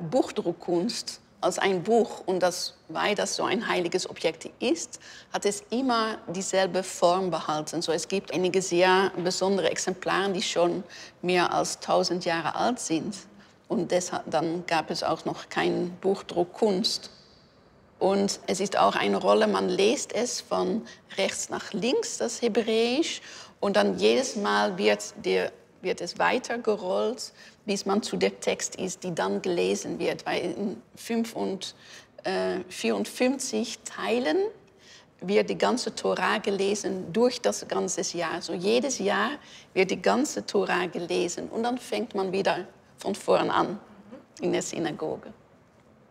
Buchdruckkunst als ein Buch. Und weil das so ein heiliges Objekt ist, hat es immer dieselbe Form behalten. So, es gibt einige sehr besondere Exemplare, die schon mehr als 1000 Jahre alt sind. Und deshalb, dann gab es auch noch keine Buchdruckkunst. Und es ist auch eine Rolle, man liest es von rechts nach links, das Hebräisch. Und dann jedes Mal wird es weitergerollt, bis man zu der Text ist, die dann gelesen wird. Weil in 54 Teilen wird die ganze Tora gelesen durch das ganze Jahr. So jedes Jahr wird die ganze Tora gelesen und dann fängt man wieder von vorn an in der Synagoge.